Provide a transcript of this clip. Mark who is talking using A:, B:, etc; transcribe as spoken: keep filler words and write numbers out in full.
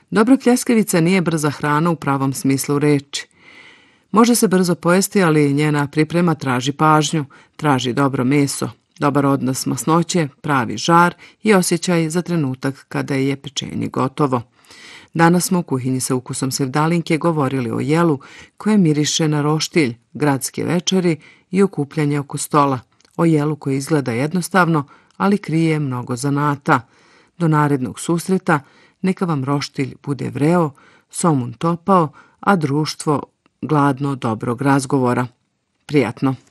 A: Dobra pljeskavica nije brza hrana u pravom smislu reči. Može se brzo pojesti, ali njena priprema traži pažnju, traži dobro meso, dobar odnos masnoće, pravi žar i osjećaj za trenutak kada je pečenje gotovo. Danas smo u kuhinji sa ukusom Sevdalinke govorili o jelu koje miriše na roštilj, gradske večeri i okupljanje oko stola. O jelu koje izgleda jednostavno, ali krije mnogo zanata. Do narednog susreta neka vam roštilj bude vreo, somun topao, a društvo gladno dobrog razgovora. Prijatno!